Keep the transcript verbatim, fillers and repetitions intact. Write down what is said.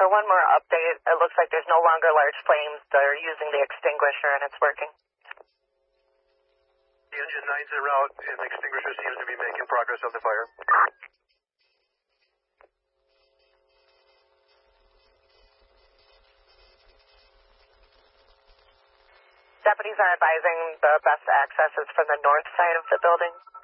for one more update, it looks like there's no longer large flames. They're using the extinguisher and it's working. The engine nine's en route and the extinguisher seems to be making progress on the fire. Deputies are advising the best access is from the north side of the building.